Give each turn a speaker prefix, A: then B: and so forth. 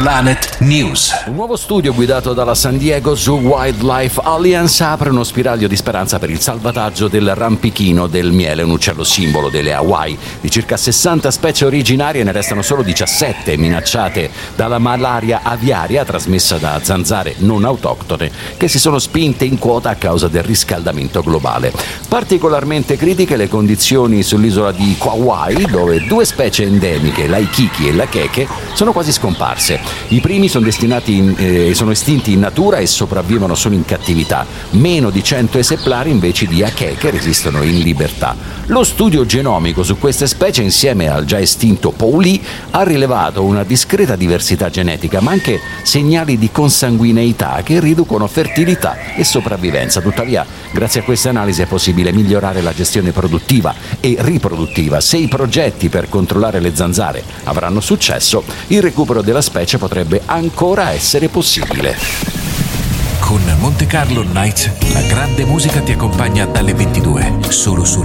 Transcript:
A: Planet News.
B: Un nuovo studio guidato dalla San Diego Zoo Wildlife Alliance apre uno spiraglio di speranza per il salvataggio del rampichino del miele, un uccello simbolo delle Hawaii. Di circa 60 specie originarie ne restano solo 17 minacciate dalla malaria aviaria trasmessa da zanzare non autoctone che si sono spinte in quota a causa del riscaldamento globale. Particolarmente critiche le condizioni sull'isola di Kauai, dove due specie endemiche, l'aikiki e la keke, sono quasi scomparse. I primi sono sono estinti in natura e sopravvivono solo in cattività. Meno di 100 esemplari invece di akeke resistono in libertà. Lo studio genomico su queste specie, insieme al già estinto Pauli, ha rilevato una discreta diversità genetica, ma anche segnali di consanguineità che riducono fertilità e sopravvivenza. Tuttavia, grazie a queste analisi è possibile migliorare la gestione produttiva e riproduttiva. Se i progetti per controllare le zanzare avranno successo, il recupero della specie potrebbe ancora essere possibile.
A: Con Monte Carlo Nights, la grande musica ti accompagna dalle 22, solo su